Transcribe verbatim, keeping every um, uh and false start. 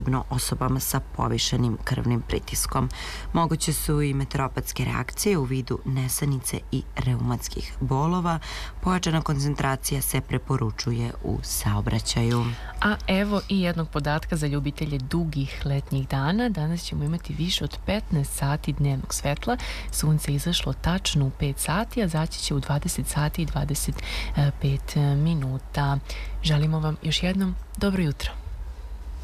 osobama sa povišenim krvnim pritiskom. Moguće su i meteoropatske reakcije u vidu nesanice i reumatskih bolova. Pojačana koncentracija se preporučuje u saobraćaju. A evo i jednog podatka za ljubitelje dugih letnjih dana. Danas ćemo imati više od petnaest sati dnevnog svetla. Sunce je izašlo tačno u pet sati, a zaći će u dvadeset sati i dvadeset pet minuta. Želimo vam još jednom dobro jutro.